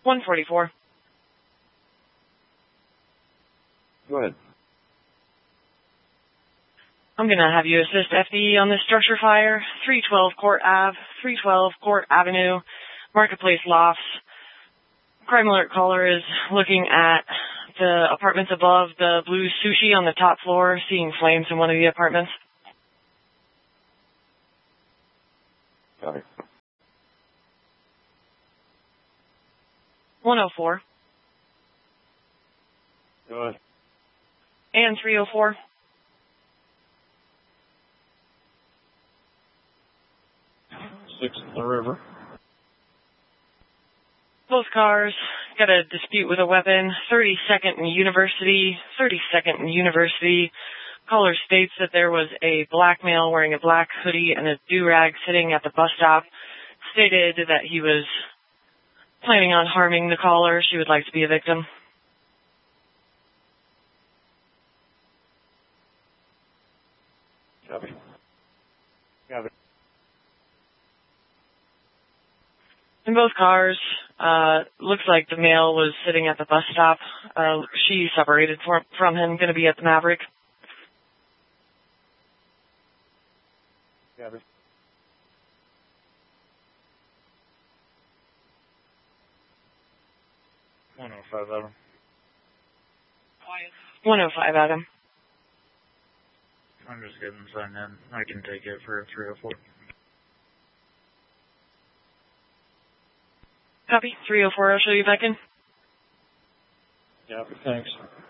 144. Go ahead. I'm going to have you assist FD on this structure fire. 312 Court Ave, 312 Court Avenue, Marketplace Lofts. Crime alert caller is looking at the apartments above the Blue Sushi on the top floor, seeing flames in one of the apartments. Got it. 104. Go ahead. And 304. Sixth the river. Both cars got a dispute with a weapon. 32nd and University. 32nd and University. Caller states that there was a black male wearing a black hoodie and a do-rag sitting at the bus stop. Stated that he was planning on harming the caller. She would like to be a victim. Copy. Copy. In both cars, looks like the male was sitting at the bus stop. She separated from him, going to be at the Maverick. Copy. $105 Adam. 105 Adam. I'm just getting signed in. I can take it for 304. Copy. 304, I'll show you back in. Yeah, thanks.